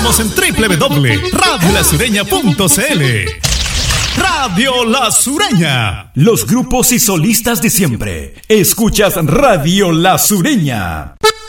En www.radiolasureña.cl. Radio La Sureña. Los grupos y solistas de siempre. Escuchas Radio La Sureña.